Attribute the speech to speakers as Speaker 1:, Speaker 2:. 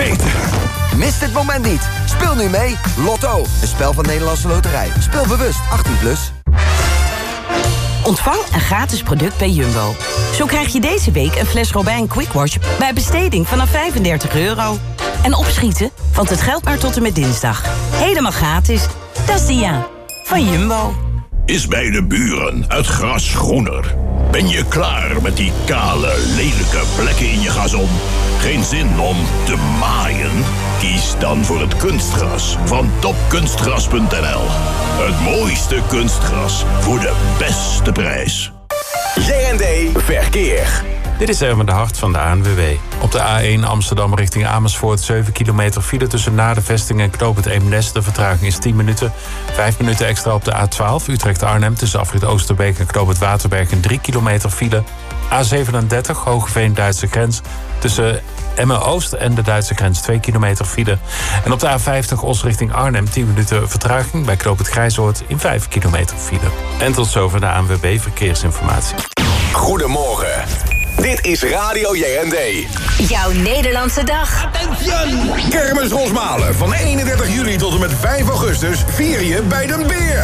Speaker 1: beter.
Speaker 2: Mis dit moment niet. Speel nu mee. Lotto, een spel van Nederlandse Loterij. Speel bewust, 18+.
Speaker 3: Ontvang een gratis product bij Jumbo. Zo krijg je deze week een fles Robijn Quickwash bij besteding vanaf €35. En opschieten, want het geldt maar tot en met dinsdag. Helemaal gratis. Dat is Dia van Jumbo.
Speaker 4: Is bij de buren het gras groener? Ben je klaar met die kale, lelijke plekken in je gazon? Geen zin om te maaien? Kies dan voor het kunstgras van topkunstgras.nl. Het mooiste kunstgras voor de beste prijs.
Speaker 1: JND Verkeer.
Speaker 5: Dit is Erwin de Hart van de ANWB. Op de A1 Amsterdam richting Amersfoort 7 kilometer file tussen na de vesting en knooppunt Eemnes. De vertraging is 10 minuten. 5 minuten extra op de A12 Utrecht-Arnhem tussen afrit Oosterbeek en knooppunt Waterberg en 3 kilometer file. A37 Hogeveen-Duitse grens tussen Emmen-Oost en de Duitse grens 2 kilometer file. En op de A50 Os richting Arnhem 10 minuten vertraging bij knooppunt Grijzoord in 5 kilometer file. En tot zover de ANWB Verkeersinformatie.
Speaker 1: Goedemorgen. Dit is Radio JND.
Speaker 6: Jouw Nederlandse dag.
Speaker 1: Kermis Rosmalen van 31 juli tot en met 5 augustus vier je bij Den Beer.